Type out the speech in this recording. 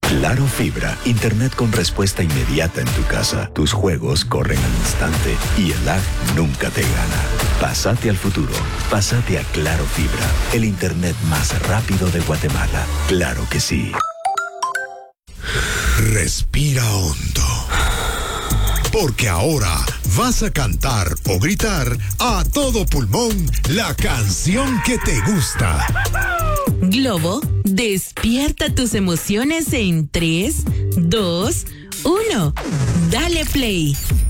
Claro Fibra, internet con respuesta inmediata en tu casa. Tus juegos corren al instante y el lag nunca te gana. Pásate al futuro. Pásate a Claro Fibra, el internet más rápido de Guatemala. Claro que sí. Respira hondo. Porque ahora vas a cantar o gritar a todo pulmón la canción que te gusta. Globo, despierta tus emociones en 3, 2, 1. Dale play.